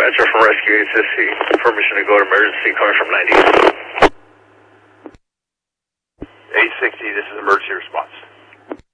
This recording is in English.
Metro from Rescue 850. Permission to go to emergency coming from 90. 860, this is emergency response.